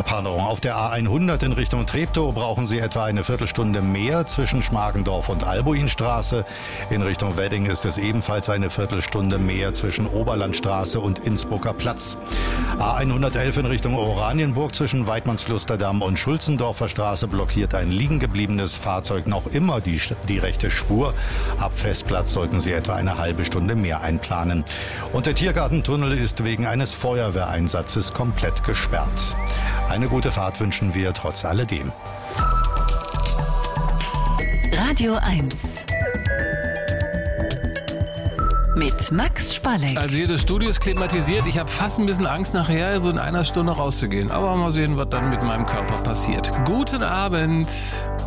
Verpaderung. Auf der A100 in Richtung Treptow brauchen Sie etwa eine Viertelstunde mehr zwischen Schmargendorf und Albuinstraße. In Richtung Wedding ist es ebenfalls eine Viertelstunde mehr zwischen Oberlandstraße und Innsbrucker Platz. A111 in Richtung Oranienburg zwischen Weidmannslusterdamm und Schulzendorfer Straße blockiert ein liegen gebliebenes Fahrzeug noch immer die rechte Spur. Ab Festplatz sollten Sie etwa eine halbe Stunde mehr einplanen. Und der Tiergartentunnel ist wegen eines Feuerwehreinsatzes komplett gesperrt. Eine gute Fahrt wünschen wir trotz alledem. Radio 1 mit Max Spalleck. Also hier das Studio ist klimatisiert. Ich habe fast ein bisschen Angst, nachher so in einer Stunde rauszugehen. Aber mal sehen, was dann mit meinem Körper passiert. Guten Abend.